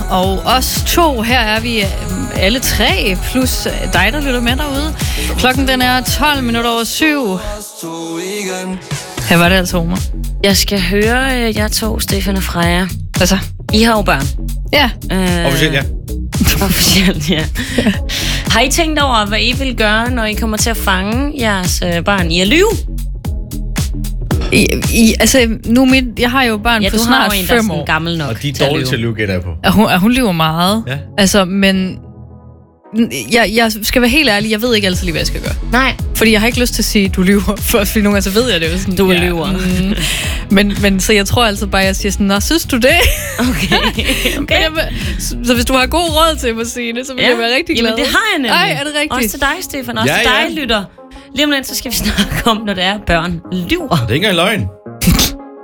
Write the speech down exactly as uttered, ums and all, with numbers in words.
og os to, her er vi alle tre, plus dig, der lytter med derude. Klokken den er tolv minutter over syv. Her var det altså, Omar. Jeg skal høre jer to, Stefan og Freja. Hvad så? I har jo børn. Ja. Øh, Officielt, ja. Officielt, ja. Har I tænkt over, hvad I vil gøre, når I kommer til at fange jeres børn i at lyve? I, I, altså, nu mit, jeg har jo børn ja, på snart en, fem år. Gammel nok og de er dårlige til at lyve, gætter jeg på. Og hun, hun lyver meget. Ja. Altså, men... Jeg, jeg skal være helt ærlig, jeg ved ikke altid lige, hvad jeg skal gøre. Nej. Fordi jeg har ikke lyst til at sige, du lyver. For, fordi nogle gange så ved jeg det jo sådan. Du ja. lyver. Mm. Men, men så jeg tror altså bare, jeg siger sådan, nå, synes du det? Okay. okay. Jeg, så, så hvis du har god råd til mig, Signe, så vil ja. jeg være rigtig glad. Jamen det har jeg nemlig. Ej, er det rigtigt? Også til dig, Stefan. Også ja, til dig, ja. lytter. Lige om lidt, så skal vi snakke om, når det er børn lyver. Det er ikke engang løgn.